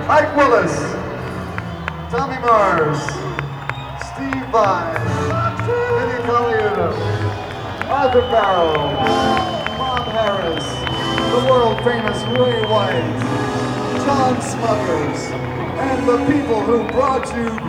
Ike Willis, Tommy Mars, Steve Vai, Vinnie Colaiuta, Arthur Barrow, Bob Harris, the world famous Ray White, John Smuckers, and the people who brought you